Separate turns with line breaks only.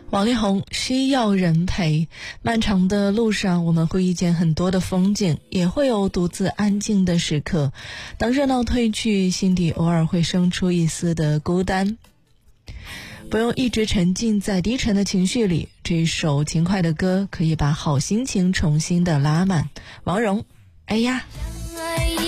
王力宏需要人陪，漫长的路上我们会遇见很多的风景，也会有独自安静的时刻。当热闹褪去，心底偶尔会生出一丝的孤单。不用一直沉浸在低沉的情绪里，这一首轻快的歌可以把好心情重新的拉满。王蓉，哎呀。